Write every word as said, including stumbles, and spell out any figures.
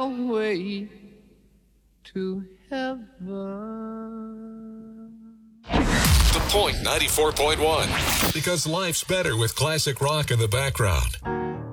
way to heaven. The Point ninety-four point one. Because life's better with classic rock in the background.